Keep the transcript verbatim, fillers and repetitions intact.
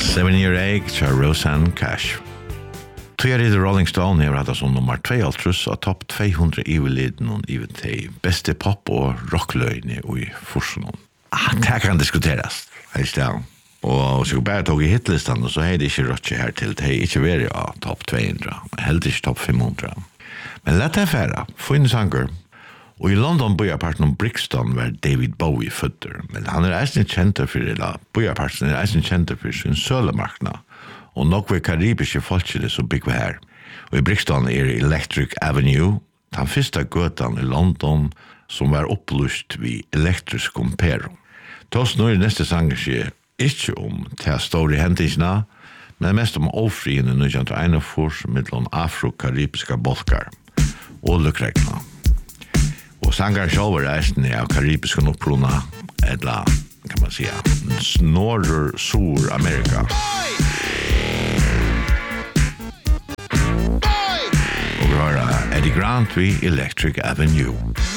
Seven Year Egg til Rosanne Cash. Tøyer i The Rolling Stone har hatt som nummer två altrus av topp två hundra iveliden og even til beste pop- og rockløyne i Forsson. Ah, det kan diskuteres, helst ja. Og så bare tog i hitlistan, og så har det ikke rått her til, det har ikke vært av topp två hundra, heldig ikke topp fem hundra. Men lett det fære, få inn sanger. Og i London bojarparten om Brixton var David Bowie føtter, men han er eisen kjent for, eller bojarparten er eisen kjent for sin sølemarkna, og nok var karibiske folkene som bygger her. Og i Brixton er Electric Avenue, den første gøtan i London som var opplyst vid elektrisk ompero. Tås nå er neste sanger skjer ikke om til store hendingsna, men mest om ofriene nitton einogfyrre mellom afro-karibiska bolkar og lukregna. Og sangar sjálvar eisen er av karibiska uppruna, eller, kan man säga, norr sur Amerika. Og vi har Eddie Grant vid Electric Avenue.